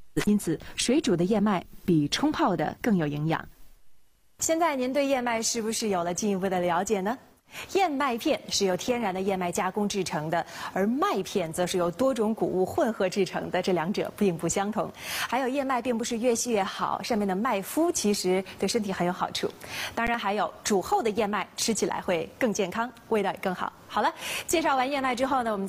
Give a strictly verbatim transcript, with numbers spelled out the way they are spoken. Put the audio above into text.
因此水煮的燕麦比冲泡的更有营养。现在您对燕麦是不是有了进一步的了解呢？燕麦片是由天然的燕麦加工制成的，而麦片则是由多种谷物混合制成的，这两者并不相同。还有燕麦并不是越细越好，上面的麦麸其实对身体很有好处。当然还有煮后的燕麦吃起来会更健康，味道也更好。好了，介绍完燕麦之后呢，我们再